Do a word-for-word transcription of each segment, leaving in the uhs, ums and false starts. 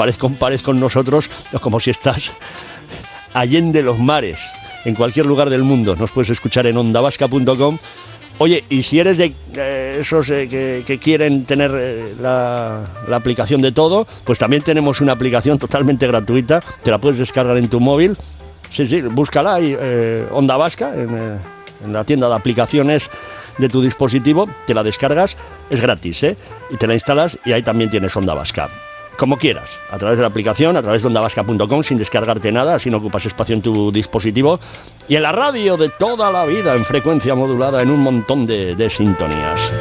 pared con pared con nosotros, o como si estás allende los mares, en cualquier lugar del mundo. Nos puedes escuchar en onda vasca punto com. Oye, y si eres de eh, esos eh, que, que quieren tener eh, la, la aplicación de todo, pues también tenemos una aplicación totalmente gratuita, te la puedes descargar en tu móvil. Sí, sí, búscala ahí, eh, Onda Vasca, en, eh, en la tienda de aplicaciones de tu dispositivo, te la descargas, es gratis, ¿eh? Y te la instalas y ahí también tienes Onda Vasca. Como quieras, a través de la aplicación, a través de onda vasca punto com, sin descargarte nada, así no ocupas espacio en tu dispositivo. Y en la radio de toda la vida, en frecuencia modulada, en un montón de, de sintonías.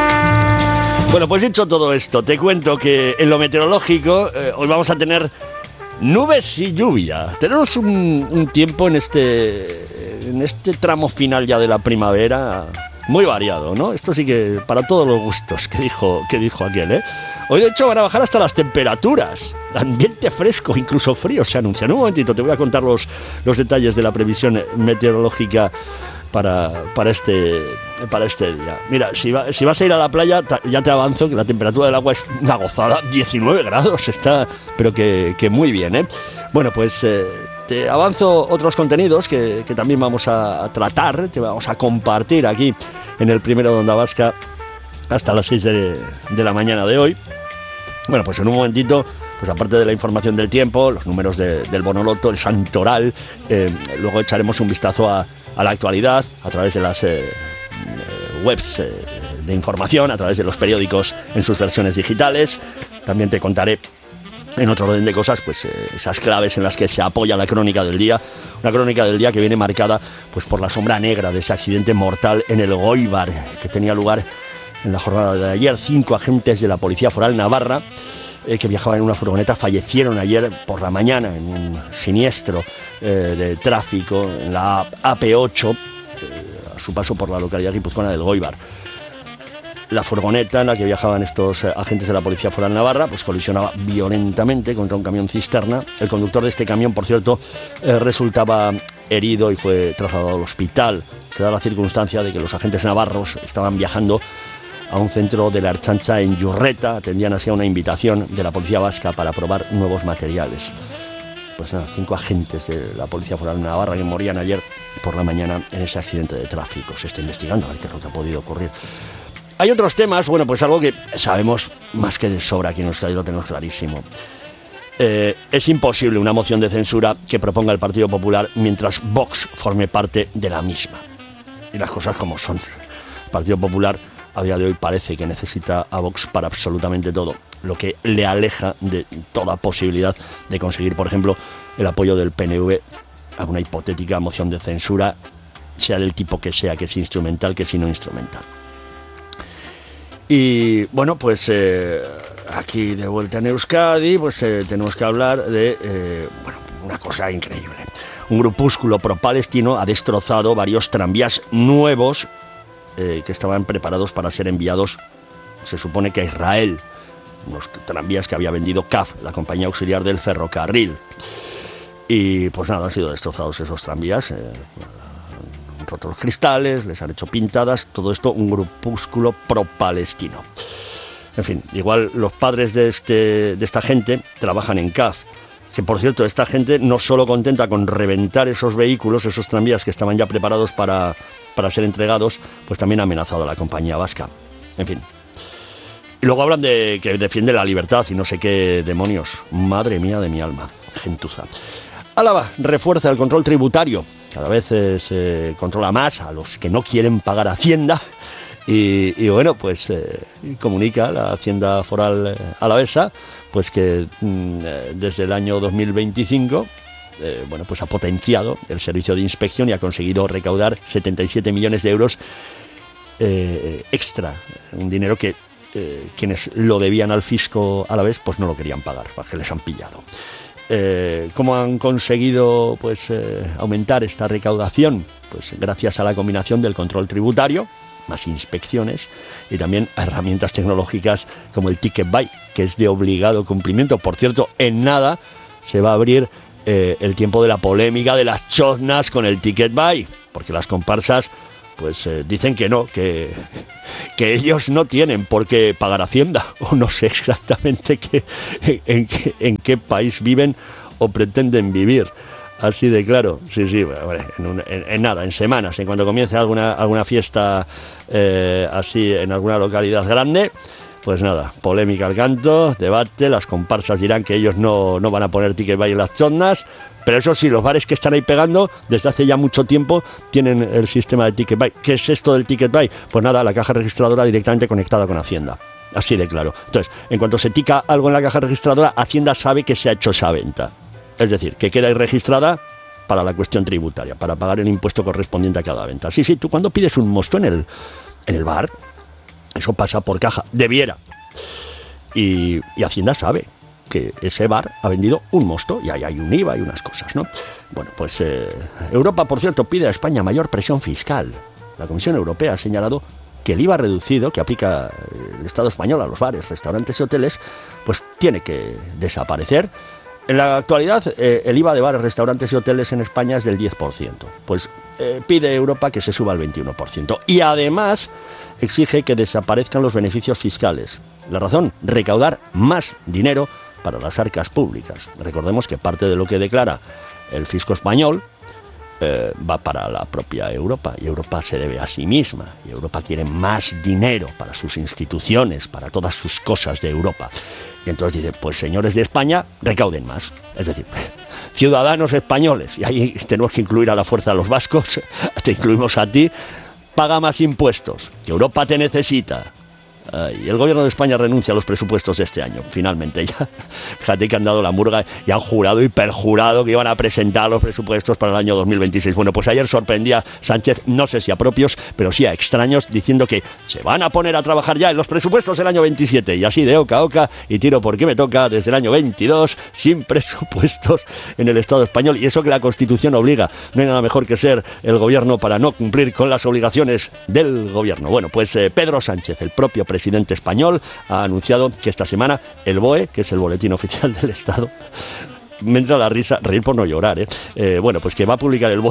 Bueno, pues dicho todo esto, te cuento que en lo meteorológico eh, hoy vamos a tener nubes y lluvia. Tenemos un, un tiempo en este, en este tramo final ya de la primavera muy variado, ¿no? Esto sí que para todos los gustos, que dijo, que dijo aquel, ¿eh? Hoy, de hecho, van a bajar hasta las temperaturas. Ambiente fresco, incluso frío se anuncia. En un momentito te voy a contar los, los detalles de la previsión meteorológica para, para, este, para este día. Mira, si, va, si vas a ir a la playa, ya te avanzo que la temperatura del agua es una gozada. diecinueve grados, está, pero que, que muy bien, ¿eh? Bueno, pues eh, te avanzo otros contenidos que, que también vamos a, a tratar, te vamos a compartir aquí en el Primero de Onda Vasca hasta las seis de, de la mañana de hoy. Bueno, pues en un momentito, pues aparte de la información del tiempo, los números de, del Bonoloto, el Santoral, eh, luego echaremos un vistazo a, a la actualidad a través de las eh, webs eh, de información, a través de los periódicos en sus versiones digitales. También te contaré, en otro orden de cosas, pues eh, esas claves en las que se apoya la crónica del día, una crónica del día que viene marcada pues por la sombra negra de ese accidente mortal en el Goibar, que tenía lugar en la jornada de ayer. Cinco agentes de la Policía Foral Navarra eh, que viajaban en una furgoneta fallecieron ayer por la mañana en un siniestro eh, de tráfico en la A P ocho, eh, a su paso por la localidad guipuzcoana del Goibar. La furgoneta en la que viajaban estos eh, agentes de la Policía Foral Navarra pues colisionaba violentamente contra un camión cisterna. El conductor de este camión, por cierto, eh, resultaba herido y fue trasladado al hospital. Se da la circunstancia de que los agentes navarros estaban viajando a un centro de la Ertzaintza en Yurreta, atendían así a una invitación de la Policía Vasca para probar nuevos materiales. Pues nada, cinco agentes de la Policía Foral Navarra que morían ayer por la mañana en ese accidente de tráfico. Se está investigando a ver qué es lo que ha podido ocurrir. Hay otros temas, bueno, pues algo que sabemos más que de sobra aquí en Euskadi, lo tenemos clarísimo. Eh, es imposible una moción de censura que proponga el Partido Popular mientras Vox forme parte de la misma. Y las cosas como son. El Partido Popular a día de hoy parece que necesita a Vox para absolutamente todo, lo que le aleja de toda posibilidad de conseguir, por ejemplo, el apoyo del P N V a una hipotética moción de censura, sea del tipo que sea, que es instrumental, que si no instrumental. Y bueno, pues eh, aquí de vuelta en Euskadi, pues eh, tenemos que hablar de eh, bueno, una cosa increíble. Un grupúsculo pro-palestino ha destrozado varios tranvías nuevos Eh, que estaban preparados para ser enviados, se supone que a Israel, unos tranvías que había vendido C A F, la compañía auxiliar del ferrocarril. Y pues nada, han sido destrozados esos tranvías, eh, han roto los cristales, les han hecho pintadas, todo esto un grupúsculo pro-palestino. En fin, igual los padres de, este, de esta gente trabajan en C A F, que por cierto, esta gente no solo contenta con reventar esos vehículos, esos tranvías que estaban ya preparados para... para ser entregados, pues también ha amenazado a la compañía vasca. En fin. Y luego hablan de que defiende la libertad y no sé qué demonios. Madre mía de mi alma. Gentuza. Álava refuerza el control tributario. Cada vez eh, se controla más a los que no quieren pagar Hacienda. Y, y bueno, pues eh, comunica la Hacienda Foral eh, alavesa pues que mm, desde el año dos mil veinticinco Eh, bueno, pues ha potenciado el servicio de inspección y ha conseguido recaudar setenta y siete millones de euros eh, extra, un dinero que eh, quienes lo debían al fisco a la vez pues no lo querían pagar, porque les han pillado. Eh, ¿Cómo han conseguido pues eh, aumentar esta recaudación? Pues gracias a la combinación del control tributario, más inspecciones y también a herramientas tecnológicas como el Ticket Buy, que es de obligado cumplimiento. Por cierto, en nada se va a abrir Eh, el tiempo de la polémica de las choznas con el Ticket Buy, porque las comparsas pues eh, dicen que no, que, que ellos no tienen por qué pagar Hacienda, o no sé exactamente qué, en, qué, en qué país viven o pretenden vivir. Así de claro, sí, sí, bueno, en, un, en, en nada, en semanas, en cuanto comience alguna, alguna fiesta eh, así en alguna localidad grande, pues nada, polémica al canto, debate, las comparsas dirán que ellos no, no van a poner ticket buy en las chondas, pero eso sí, los bares que están ahí pegando desde hace ya mucho tiempo tienen el sistema de ticket buy. ¿Qué es esto del ticket buy? Pues nada, la caja registradora directamente conectada con Hacienda. Así de claro. Entonces, en cuanto se tica algo en la caja registradora, Hacienda sabe que se ha hecho esa venta. Es decir, que queda ahí registrada para la cuestión tributaria, para pagar el impuesto correspondiente a cada venta. Sí, sí, tú cuando pides un mosto en el, en el bar, eso pasa por caja, debiera. Y, y Hacienda sabe que ese bar ha vendido un mosto y ahí hay un I V A y unas cosas, ¿no? Bueno, pues eh, Europa, por cierto, pide a España mayor presión fiscal. La Comisión Europea ha señalado que el I V A reducido que aplica el Estado español a los bares, restaurantes y hoteles, pues tiene que desaparecer. En la actualidad, eh, el I V A de bares, restaurantes y hoteles en España es del diez por ciento. Pues eh, pide Europa que se suba al veintiuno por ciento. Y además exige que desaparezcan los beneficios fiscales. La razón, recaudar más dinero para las arcas públicas. Recordemos que parte de lo que declara el fisco español eh, va para la propia Europa, y Europa se debe a sí misma, y Europa quiere más dinero para sus instituciones, para todas sus cosas de Europa. Y entonces dice, pues señores de España, recauden más. Es decir, ciudadanos españoles, y ahí tenemos que incluir a la fuerza de los vascos, te incluimos a ti, paga más impuestos, que Europa te necesita. Uh, y el gobierno de España renuncia a los presupuestos de este año, finalmente ya. Fíjate que han dado la murga y han jurado y perjurado que iban a presentar los presupuestos para el año dos mil veintiséis. Bueno, pues ayer sorprendía Sánchez, no sé si a propios, pero sí a extraños, diciendo que se van a poner a trabajar ya en los presupuestos del año veintisiete. Y así de oca a oca, y tiro porque me toca, desde el año veintidós, sin presupuestos en el Estado español. Y eso que la Constitución obliga. No hay nada mejor que ser el gobierno para no cumplir con las obligaciones del gobierno. Bueno, pues eh, Pedro Sánchez, el propio presidente presidente español, ha anunciado que esta semana el B O E, que es el Boletín Oficial del Estado, me entra la risa, reír por no llorar, ¿eh? Eh, bueno, pues que va a publicar el B O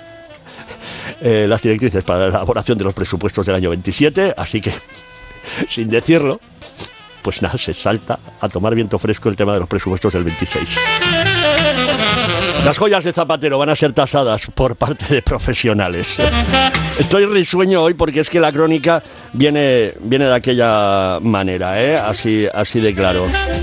E eh, las directrices para la elaboración de los presupuestos del año veintisiete, así que, sin decirlo, pues nada, se salta a tomar viento fresco el tema de los presupuestos del veintiséis. Las joyas de Zapatero van a ser tasadas por parte de profesionales. Estoy risueño hoy porque es que la crónica viene, viene de aquella manera, ¿eh? Así, así de claro.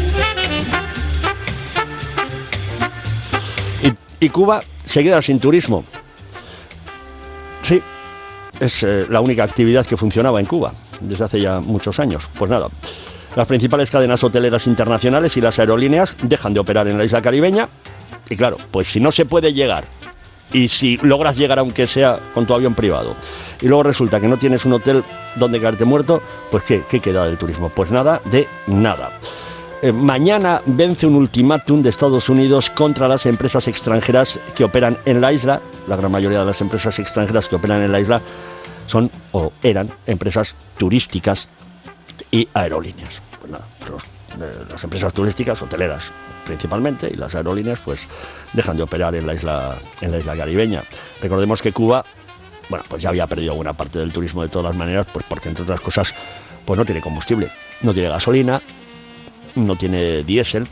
Y, y Cuba se queda sin turismo. Sí, es eh, la única actividad que funcionaba en Cuba desde hace ya muchos años. Pues nada, las principales cadenas hoteleras internacionales y las aerolíneas dejan de operar en la isla caribeña. Y claro, pues si no se puede llegar, y si logras llegar aunque sea con tu avión privado, y luego resulta que no tienes un hotel donde quedarte muerto, pues ¿qué, qué queda del turismo? Pues nada de nada. Eh, mañana vence un ultimátum de Estados Unidos contra las empresas extranjeras que operan en la isla. La gran mayoría de las empresas extranjeras que operan en la isla son o eran empresas turísticas y aerolíneas. Pues nada, los, eh, las empresas turísticas, hoteleras principalmente, y las aerolíneas pues dejan de operar en la isla en la isla caribeña. Recordemos que Cuba, bueno, pues ya había perdido buena parte del turismo de todas maneras, pues porque entre otras cosas pues no tiene combustible, no tiene gasolina, no tiene diésel.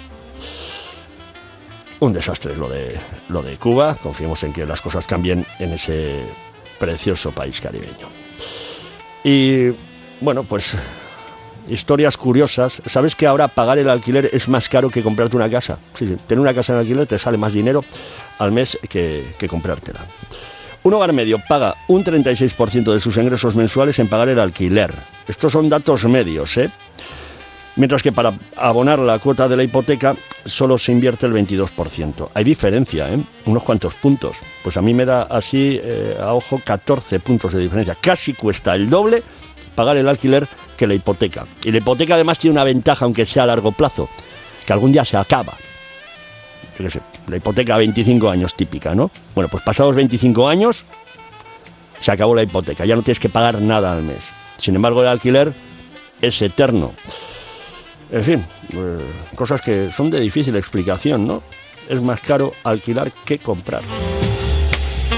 Un desastre lo de lo de Cuba. Confiemos en que las cosas cambien en ese precioso país caribeño. Y bueno, pues historias curiosas. ¿Sabes que ahora pagar el alquiler es más caro que comprarte una casa? Sí, sí. Tener una casa en alquiler te sale más dinero al mes que, que comprártela. Un hogar medio paga un treinta y seis por ciento de sus ingresos mensuales en pagar el alquiler. Estos son datos medios, ¿eh? Mientras que para abonar la cuota de la hipoteca solo se invierte el veintidós por ciento. Hay diferencia, ¿eh? Unos cuantos puntos. Pues a mí me da así, eh, a ojo, catorce puntos de diferencia. Casi cuesta el doble pagar el alquiler que la hipoteca. Y la hipoteca además tiene una ventaja, aunque sea a largo plazo, que algún día se acaba. Yo qué sé, la hipoteca a veinticinco años típica, ¿no? Bueno, pues pasados veinticinco años se acabó la hipoteca, ya no tienes que pagar nada al mes. Sin embargo, el alquiler es eterno. En fin, eh, cosas que son de difícil explicación, ¿no? Es más caro alquilar que comprar.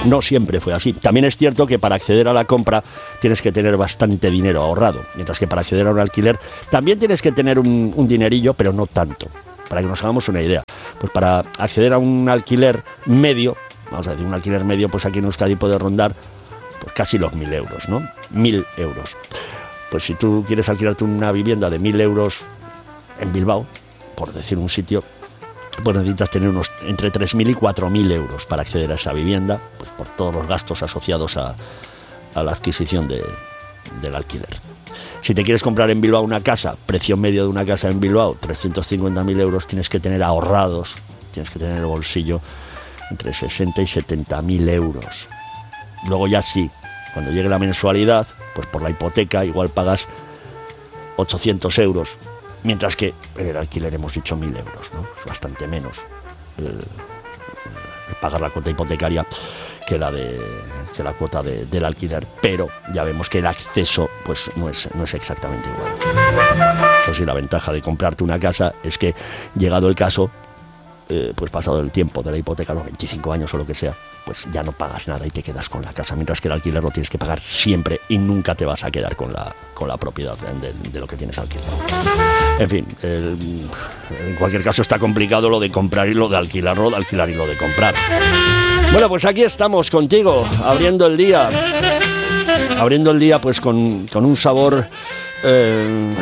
No siempre fue así. También es cierto que para acceder a la compra tienes que tener bastante dinero ahorrado, mientras que para acceder a un alquiler también tienes que tener un, un dinerillo, pero no tanto. Para que nos hagamos una idea, pues para acceder a un alquiler medio, vamos a decir, un alquiler medio, pues aquí en Euskadi puede rondar pues casi los mil euros, ¿no? Mil euros. Pues si tú quieres alquilarte una vivienda de mil euros en Bilbao, por decir un sitio, pues necesitas tener unos entre tres mil y cuatro mil euros para acceder a esa vivienda, pues por todos los gastos asociados a, a la adquisición de, del alquiler. Si te quieres comprar en Bilbao una casa, precio medio de una casa en Bilbao, trescientos cincuenta mil euros, tienes que tener ahorrados, tienes que tener en el bolsillo entre sesenta y setenta mil euros. Luego ya sí, cuando llegue la mensualidad, pues por la hipoteca igual pagas ochocientos euros, mientras que en el alquiler hemos dicho mil euros, ¿no? Es bastante menos el, el pagar la cuota hipotecaria que la de que la cuota de, del alquiler, pero ya vemos que el acceso pues no es, no es exactamente igual. Eso sí, la ventaja de comprarte una casa es que, llegado el caso, eh, pues pasado el tiempo de la hipoteca, los veinticinco años o lo que sea, pues ya no pagas nada y te quedas con la casa, mientras que el alquiler lo tienes que pagar siempre y nunca te vas a quedar con la, con la propiedad de, de, de lo que tienes alquilado. En fin, el, en cualquier caso está complicado lo de comprar y lo de alquilar, lo de alquilar y lo de comprar. Bueno, pues aquí estamos contigo, abriendo el día, abriendo el día pues con, con un sabor eh,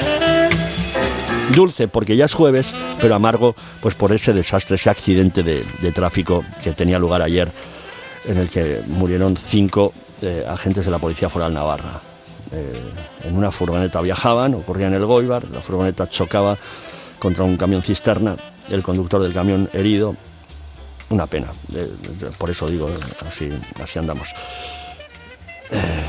dulce, porque ya es jueves, pero amargo pues por ese desastre, ese accidente de, de tráfico que tenía lugar ayer, en el que murieron cinco eh, agentes de la Policía Foral Navarra. Eh, en una furgoneta viajaban, ocurría en el Goibar, la furgoneta chocaba contra un camión cisterna, el conductor del camión herido. Una pena, eh, por eso digo, así, así andamos. Eh,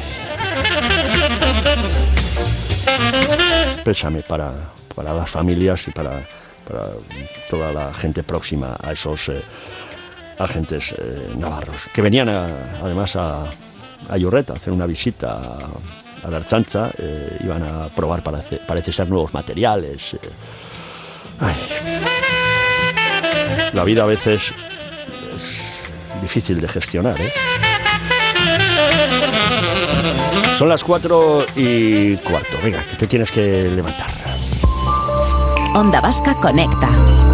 pésame para, para las familias y para, para toda la gente próxima a esos eh, agentes eh, navarros, que venían a, además a, a Iurreta a hacer una visita a, a la Ertzaintza, eh, iban a probar, para hacer, parece ser, nuevos materiales. Eh. Ay. La vida a veces es difícil de gestionar, ¿eh? Son las cuatro y cuarto. Venga, que te tienes que levantar. Onda Vasca Conecta.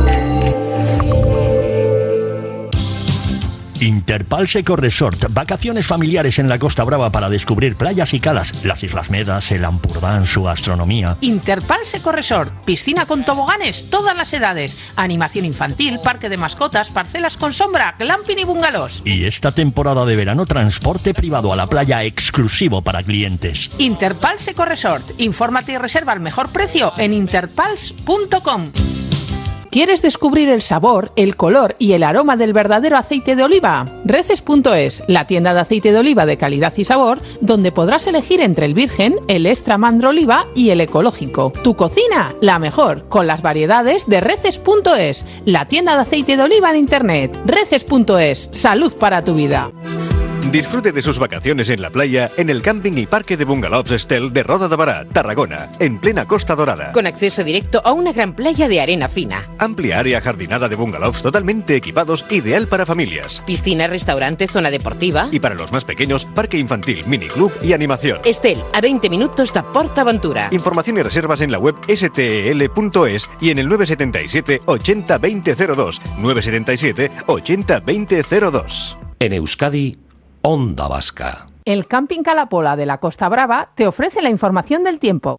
Interpals Eco Resort, vacaciones familiares en la Costa Brava para descubrir playas y calas, las Islas Medas, el Ampurdán, su gastronomía. Interpals Eco Resort, piscina con toboganes, todas las edades, animación infantil, parque de mascotas, parcelas con sombra, glamping y bungalows. Y esta temporada de verano, transporte privado a la playa exclusivo para clientes. Interpals Eco Resort, infórmate y reserva al mejor precio en interpals punto com. ¿Quieres descubrir el sabor, el color y el aroma del verdadero aceite de oliva? Reces punto es, la tienda de aceite de oliva de calidad y sabor, donde podrás elegir entre el virgen, el extra mandro oliva y el ecológico. Tu cocina, la mejor, con las variedades de Reces punto es, la tienda de aceite de oliva en internet. Reces punto es, salud para tu vida. Disfrute de sus vacaciones en la playa en el camping y parque de bungalows Estel de Roda de Bará, Tarragona, en plena Costa Dorada. Con acceso directo a una gran playa de arena fina. Amplia área jardinada de bungalows totalmente equipados, ideal para familias. Piscina, restaurante, zona deportiva. Y para los más pequeños, parque infantil, miniclub y animación. Estel, a veinte minutos de PortAventura. Información y reservas en la web ese te e ele punto es y en el nueve siete siete, ochenta, veinte cero dos. nueve siete siete, ochenta, veinte cero dos. En Euskadi, Onda Vasca. El Camping Calapola de la Costa Brava te ofrece la información del tiempo.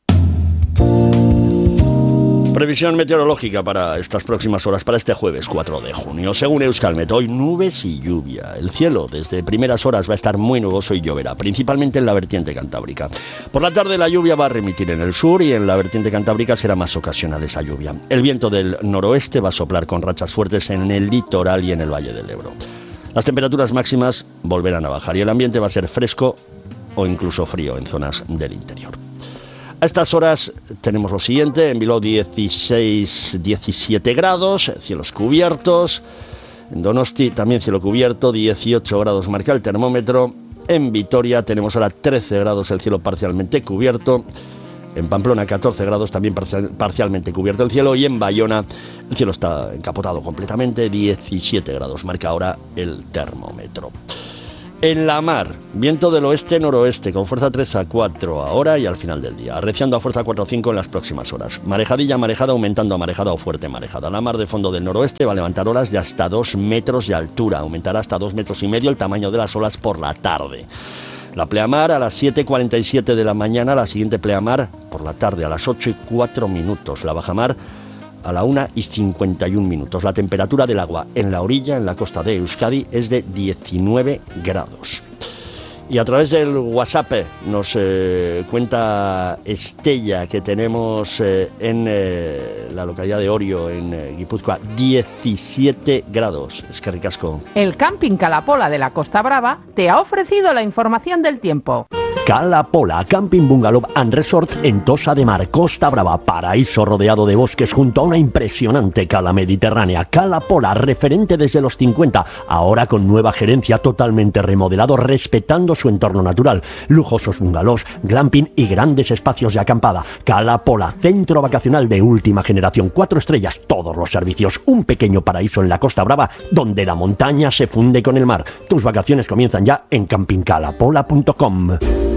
Previsión meteorológica para estas próximas horas, para este jueves cuatro de junio. Según Euskalmet, hoy nubes y lluvia. El cielo desde primeras horas va a estar muy nuboso y lloverá, principalmente en la vertiente cantábrica. Por la tarde la lluvia va a remitir en el sur y en la vertiente cantábrica será más ocasional esa lluvia. El viento del noroeste va a soplar con rachas fuertes en el litoral y en el Valle del Ebro. Las temperaturas máximas volverán a bajar y el ambiente va a ser fresco o incluso frío en zonas del interior. A estas horas tenemos lo siguiente: en Bilbao dieciséis, diecisiete grados, cielos cubiertos. En Donosti también cielo cubierto, dieciocho grados marca el termómetro. En Vitoria tenemos ahora trece grados, el cielo parcialmente cubierto. En Pamplona catorce grados, también parcial, parcialmente cubierto el cielo. Y en Bayona el cielo está encapotado completamente, diecisiete grados marca ahora el termómetro. En la mar, viento del oeste-noroeste con fuerza tres a cuatro ahora y al final del día, arreciando a fuerza cuatro a cinco en las próximas horas. Marejadilla, marejada, aumentando a marejada o fuerte marejada. La mar de fondo del noroeste va a levantar olas de hasta dos metros de altura, aumentará hasta dos metros y medio el tamaño de las olas por la tarde. La pleamar a las siete y cuarenta y siete de la mañana, la siguiente pleamar por la tarde a las ocho y cuatro minutos. La bajamar a la una y cincuenta y un minutos. La temperatura del agua en la orilla, en la costa de Euskadi, es de diecinueve grados. Y a través del WhatsApp nos eh, cuenta Estella que tenemos eh, en eh, la localidad de Orio, en eh, Guipúzcoa, diecisiete grados. Es que ricasco. El Camping Calapola de la Costa Brava te ha ofrecido la información del tiempo. Calapola, Camping Bungalow and Resort en Tossa de Mar, Costa Brava, paraíso rodeado de bosques junto a una impresionante cala mediterránea. Calapola, referente desde los cincuenta, ahora con nueva gerencia, totalmente remodelado, respetando su entorno natural. Lujosos bungalows, glamping y grandes espacios de acampada. Calapola, centro vacacional de última generación, cuatro estrellas, todos los servicios, un pequeño paraíso en la Costa Brava, donde la montaña se funde con el mar. Tus vacaciones comienzan ya en camping calapola punto com.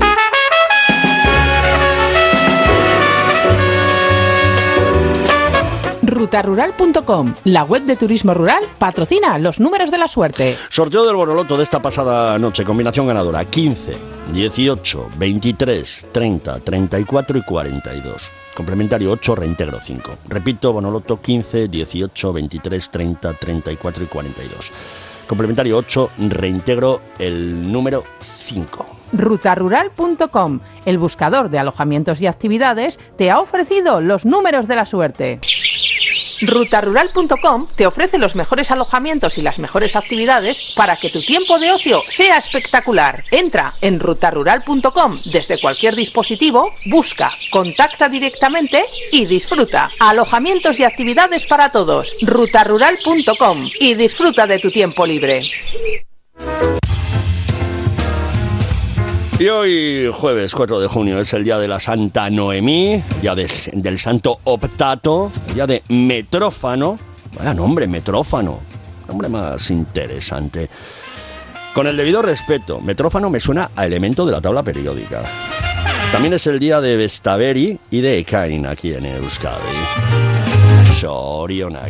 ruta rural punto com, la web de turismo rural, patrocina los números de la suerte. Sorteo del Bonoloto de esta pasada noche, combinación ganadora quince, dieciocho, veintitrés, treinta, treinta y cuatro y cuarenta y dos. Complementario ocho, reintegro cinco. Repito, Bonoloto quince, dieciocho, veintitrés, treinta, treinta y cuatro y cuarenta y dos. Complementario ocho, reintegro el número cinco. ruta rural punto com, el buscador de alojamientos y actividades, te ha ofrecido los números de la suerte. ruta rural punto com te ofrece los mejores alojamientos y las mejores actividades para que tu tiempo de ocio sea espectacular. Entra en ruta rural punto com desde cualquier dispositivo, busca, contacta directamente y disfruta. Alojamientos y actividades para todos. ruta rural punto com y disfruta de tu tiempo libre. Y hoy, jueves cuatro de junio, es el día de la Santa Noemí, día de, del Santo Optato, día de Metrófano. Vaya nombre, Metrófano. Nombre más interesante. Con el debido respeto, Metrófano me suena a elemento de la tabla periódica. También es el día de Vestaveri y de Ekain aquí en Euskadi. Sorionak.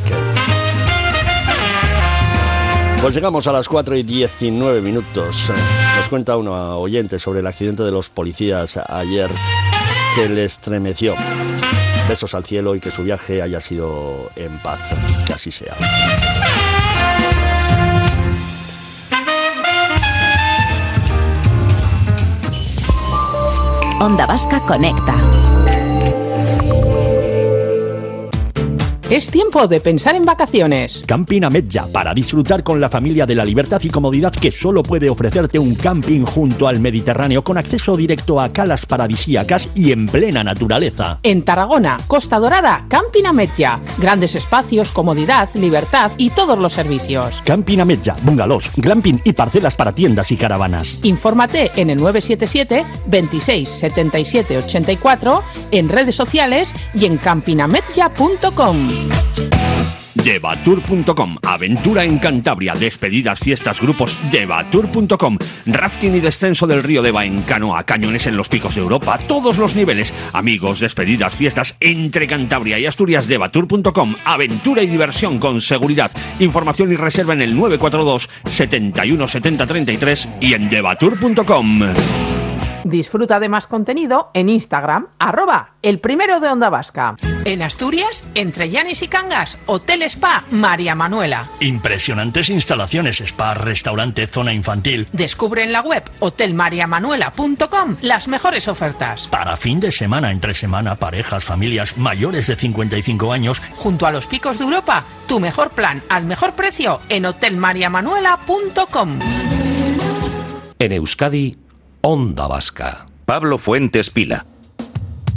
Pues llegamos a las cuatro y diecinueve minutos. Nos cuenta una oyente sobre el accidente de los policías ayer que le estremeció. Besos al cielo y que su viaje haya sido en paz. Que así sea. Onda Vasca Conecta. Es tiempo de pensar en vacaciones. Camping Ametlla, para disfrutar con la familia de la libertad y comodidad que solo puede ofrecerte un camping junto al Mediterráneo, con acceso directo a calas paradisíacas y en plena naturaleza. En Tarragona, Costa Dorada, Camping Ametlla. Grandes espacios, comodidad, libertad y todos los servicios. Camping Ametlla, bungalows, glamping y parcelas para tiendas y caravanas. Infórmate en el nueve siete siete, veintiséis, setenta y siete, ochenta y cuatro, en redes sociales y en camping ametlla punto com. Devatur punto com, aventura en Cantabria, despedidas, fiestas, grupos. Devatur punto com, rafting y descenso del río Deva en canoa, cañones en los picos de Europa, todos los niveles. Amigos, despedidas, fiestas entre Cantabria y Asturias. Devatur punto com, aventura y diversión con seguridad. Información y reserva en el nueve cuatro dos, setenta y uno, setenta, treinta y tres y en devatur punto com. Disfruta de más contenido en Instagram, arroba el primero de Onda Vasca. En Asturias, entre Llanes y Cangas, Hotel Spa María Manuela. Impresionantes instalaciones, spa, restaurante, zona infantil. Descubre en la web hotel maría manuela punto com las mejores ofertas. Para fin de semana, entre semana, parejas, familias mayores de cincuenta y cinco años. Junto a los picos de Europa, tu mejor plan al mejor precio en hotel maría manuela punto com. En Euskadi, Onda Vasca. Pablo Fuentes Pila.